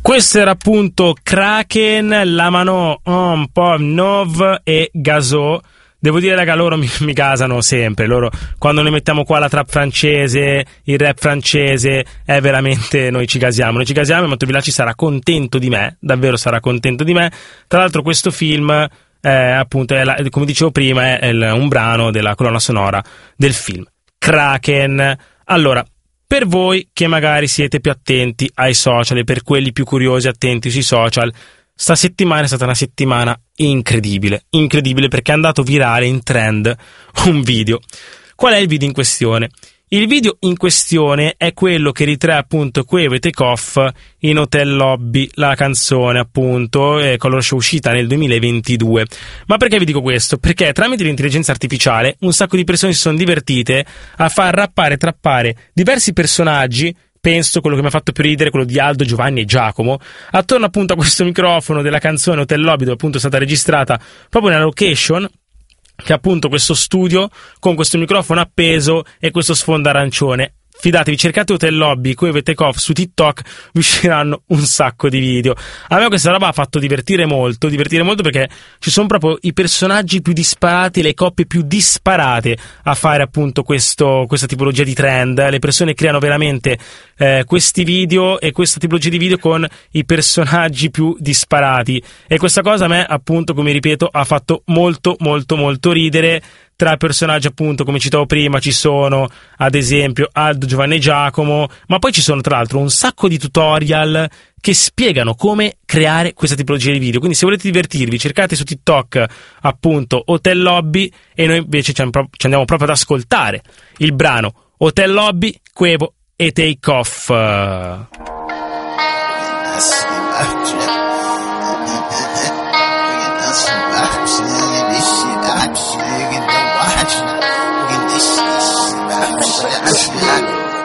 Questo era appunto Kraken, Lamano, un po' Nov e Gazo. Devo dire, raga, loro mi casano sempre. Loro, quando noi mettiamo qua la trap francese, il rap francese, è veramente, noi ci casiamo e Matteo Villaci sarà contento di me, davvero sarà contento di me. Tra l'altro questo film, appunto, come dicevo prima, è un brano della colonna sonora del film Kraken. Allora, per voi che magari siete più attenti ai social e per quelli più curiosi attenti sui social, sta settimana è stata una settimana incredibile perché è andato virale in trend un video. Qual è il video in questione? Il video in questione è quello che ritrae appunto Quavo e Takeoff in Hotel Lobby, la canzone appunto, con la sua uscita nel 2022. Ma perché vi dico questo? Perché tramite l'intelligenza artificiale un sacco di persone si sono divertite a far rappare e trappare diversi personaggi. Penso quello che mi ha fatto più ridere, quello di Aldo, Giovanni e Giacomo, attorno appunto a questo microfono della canzone Hotel Lobby, dove appunto è stata registrata proprio nella location, che è appunto questo studio con questo microfono appeso e questo sfondo arancione. Fidatevi, cercate Hotel Lobby, Quavo e Takeoff su TikTok, vi usciranno un sacco di video. A me questa roba ha fatto divertire molto perché ci sono proprio i personaggi più disparati, le coppie più disparate a fare appunto questa tipologia di trend. Le persone creano veramente questi video e questa tipologia di video con i personaggi più disparati, e questa cosa a me appunto, come ripeto, ha fatto molto ridere. Tra i personaggi appunto, come citavo prima, ci sono ad esempio Aldo, Giovanni e Giacomo, ma poi ci sono tra l'altro un sacco di tutorial che spiegano come creare questa tipologia di video. Quindi se volete divertirvi, cercate su TikTok appunto Hotel Lobby, e noi invece ci andiamo proprio ad ascoltare il brano Hotel Lobby, Quavo e Takeoff.